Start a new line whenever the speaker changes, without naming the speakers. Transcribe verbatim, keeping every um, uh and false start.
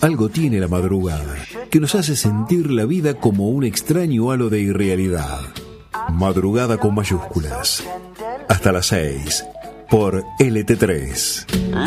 Algo tiene la madrugada que nos hace sentir la vida como un extraño halo de irrealidad. Madrugada con mayúsculas. Hasta las seis por L T tres.